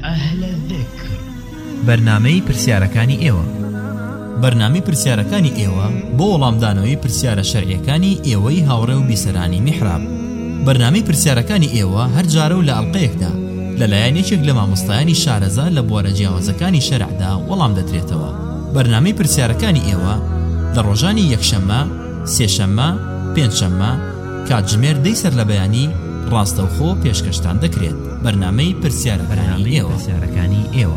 أهل الذكر. بەرنامەی پرسیارەکانی ئێوە. بەرنامەی پرسیارەکانی ئێوە بۆ وەڵامدانەوەی پرسیارە شەرعیەکانی ئێوەی هاوڕێ و بیسەرانی میحراب. بەرنامەی پرسیارەکانی ئێوە هەر جارە و لە ئەڵقەیەکدا لەلایەن یەکێک لە مامۆستایانی شارەزا لە بوارە جیاوازەکانی شەرعدا وەڵام دەدرێتەوە. بەرنامەی پرسیارەکانی ئێوە لە ڕۆژانی یەکشەممە، سێشەممە، پێنجشەممە کاتژمێر 10 سەر لە بەیانی ڕاستەوخۆ پێشکەشتان دەکرێت. بەرنامەی پرسیارەکانی ئێوە.